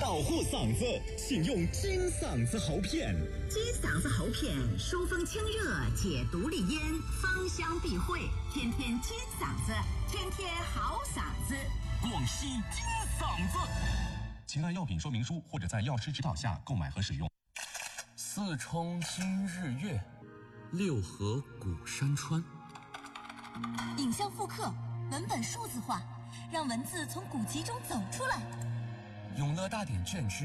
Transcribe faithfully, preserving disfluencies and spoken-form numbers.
保护嗓子，请用金嗓子喉片。 金嗓子喉片疏风清热，解毒利咽，芳香避秽，天天金嗓子，天天好嗓子。 广西金嗓子，请按药品说明书或者在药师指导下购买和使用。 四冲今日月，六合古山川。 影像复刻，文本数字化，让文字从古籍中走出来。 永乐大典卷之